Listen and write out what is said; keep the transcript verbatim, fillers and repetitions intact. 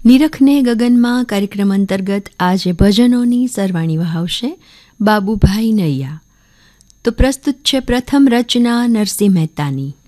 નિરખને ગગનમાં કાર્યક્રમ અંતર્ગત આજે ભજનોની સરવાણી વહાવશે બાબુભાઈ નૈયા. તો પ્રસ્તુત છે પ્રથમ રચના નરસિંહ મહેતાની.